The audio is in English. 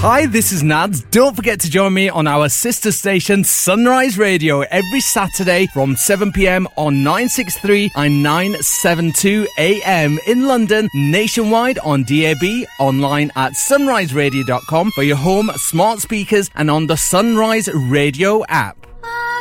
Hi, this is Nads. Don't forget to join me on our sister station Sunrise Radio every Saturday from 7pm on 963 and 972 AM in London, nationwide on DAB, online at sunriseradio.com for your home smart speakers and on the Sunrise Radio app.